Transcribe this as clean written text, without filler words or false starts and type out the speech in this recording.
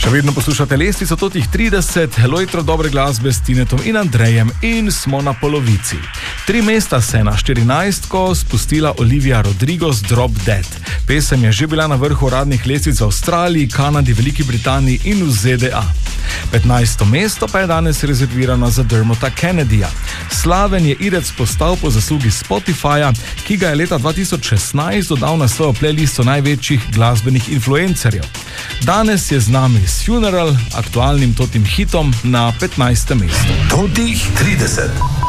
Še vedno poslušate lestvico totih 30, lojtro dobre glasbe s Tinetom in Andrejem in smo na polovici. 3 mesta se je na 14 spustila Olivia Rodrigo z Drop Dead. Pesem je že bila na vrhu uradnih lestvic v Avstraliji, Kanadi, Veliki Britaniji in v ZDA. 15. mesto pa je danes rezervirano za Dermota Kennedyja. Slaven je irec postal po zaslugi Spotifyja, ki ga je leta 2016 dodal na svojo playlisto največjih glasbenih influencerjev. Danes je z nami s Funeral, aktualnim totim hitom na 15. mestu. Totih 30.